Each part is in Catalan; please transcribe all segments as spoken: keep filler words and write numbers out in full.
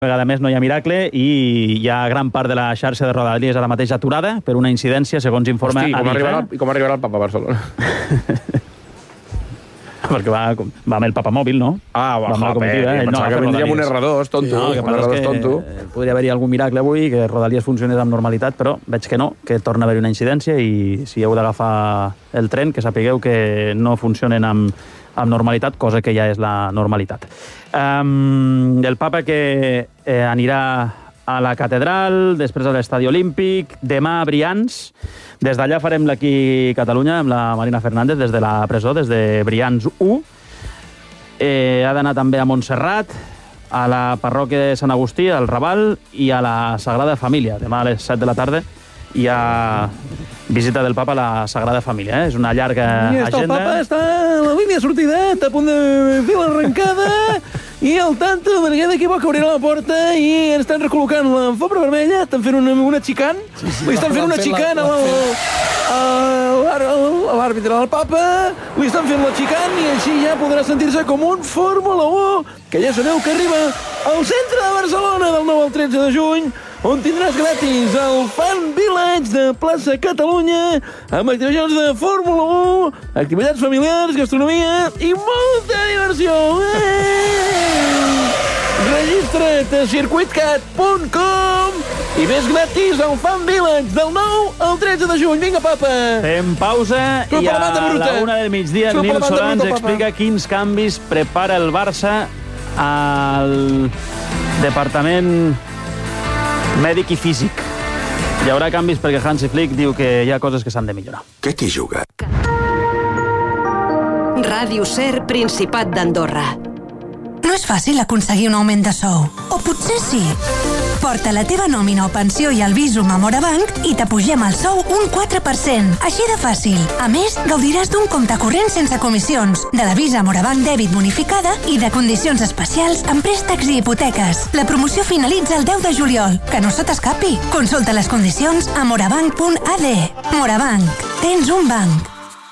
vegada més no hi ha miracle i hi ha gran part de la xarxa de Rodalies ara mateix aturada per una incidència, segons informa Hosti, com Adif. arribarà, I com arribarà el Papa a Barcelona? Perquè va, va amb el Papa mòbil, no? Ah, va, va amb la comitiva. eh, pensava no, que vindria amb un Rodalies. erre dos, tonto. Sí, no, el que un passa erre dos és que tonto. podria haver-hi algun miracle avui, que Rodalies funcionés amb normalitat, però veig que no, que torna a haver-hi una incidència i si heu d'agafar el tren, que sapigueu que no funcionen amb, amb normalitat, cosa que ja és la normalitat. Um, el Papa que eh, anirà a la catedral, després a l'Estadi Olímpic, demà a Brians. Des d'allà farem l'Aquí Catalunya amb la Marina Fernández, des de la presó, des de Brians u. Eh, ha d'anar també a Montserrat, a la parròquia de Sant Agustí, al Raval, i a la Sagrada Família. Demà a les set de la tarda hi ha visita del Papa a la Sagrada Família. Eh? És una llarga I està agenda. el Papa, està a la línia de sortida, està a punt de fer l'arrencada, i al tanto, perquè d'aquí a poc obrirà la porta i ens estan recol·locant la fobra vermella, estan fent una, una xicant, sí, sí, li estan fent una xicant a l'àrbitre del Papa, li estan fent la xicant i així ja podrà sentir-se com un Fórmula u, que ja sabeu que arriba al centre de Barcelona del nou al tretze de juny, on tindràs gratis el Fan Village de Plaça Catalunya, amb activacions de Fórmula u, activitats familiars, gastronomia i molta diversió. Eh! Registra't a circuitcat punt com i ves gratis al Fan Village del nou al tretze de juny. Vinga, Papa! Fem pausa Surt i per a la banda bruta. la una del migdia el Surt per Nil la banda Solà ens bruta, explica Papa. quins canvis prepara el Barça al departament mèdic i físic. Hi haurà canvis perquè Hansi Flick diu que hi ha coses que s'han de millorar. Què t'hi juga? Ràdio Ser, Principat d'Andorra. No és fàcil aconseguir un augment de sou. O potser sí. Porta la teva nòmina o pensió i el Visum a Morabanc i t'apugem el sou un quatre per cent. Així de fàcil. A més, gaudiràs d'un compte corrent sense comissions, de la Visa Morabanc dèbit bonificada i de condicions especials en préstecs i hipoteques. La promoció finalitza el deu de juliol. Que no se t'escapi. Consulta les condicions a morabanc punt a d. Morabanc. Tens un banc.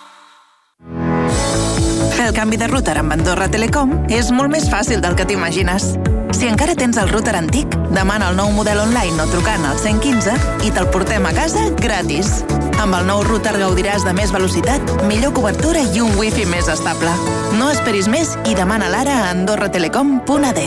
Fer el canvi de router amb Andorra Telecom és molt més fàcil del que t'imagines. Si encara tens el router antic, demana el nou model online o trucant al cent quinze i te'l portem a casa gratis. Amb el nou router gaudiràs de més velocitat, millor cobertura i un wifi més estable. No esperis més i demana l'ara a andorra telecom punt a d.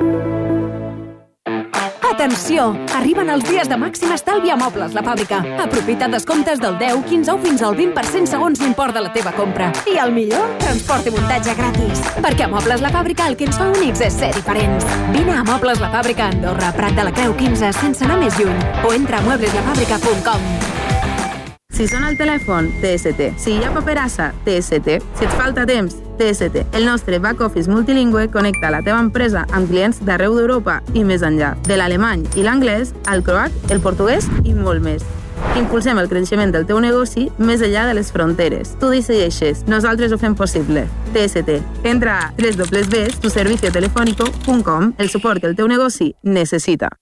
Atenció! Arriben els dies de màxim estalvi a Mobles La Fàbrica. Aprofita descomptes del deu, quinze o fins al vint per cent segons l'import de la teva compra. I el millor? Transport i muntatge gratis. Perquè a Mobles La Fàbrica el que ens fa únics és ser diferents. Vine a Mobles La Fàbrica a Andorra, Prat de la Creu quinze, sense anar més lluny. O entra a muebles la fàbrica punt com. Si sona el telèfon, T S T. Si hi ha paperassa, T S T. Si et falta temps, T S T. El nostre back-office multilingüe connecta la teva empresa amb clients d'arreu d'Europa i més enllà. De l'alemany i l'anglès, al croat, el portuguès i molt més. Impulsem el creixement del teu negoci més enllà de les fronteres. Tu decideixes, nosaltres ho fem possible. T S T. Entra a doble u doble u doble u punt tu servicio telefónico punt com, el suport que el teu negoci necessita.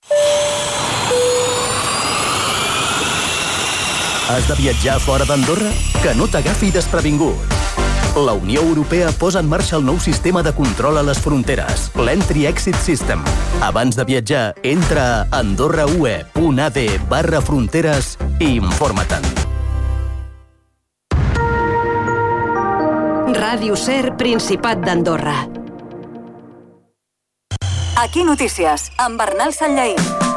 Has de viatjar fora d'Andorra? Que no t'agafi desprevingut. La Unió Europea posa en marxa el nou sistema de control a les fronteres, l'Entry Exit System. Abans de viatjar, entra a andorraue punt a d barra fronteres i informa-te'n. Ràdio Ser, Principat d'Andorra. Aquí Notícies, amb Bernal Sanllaí.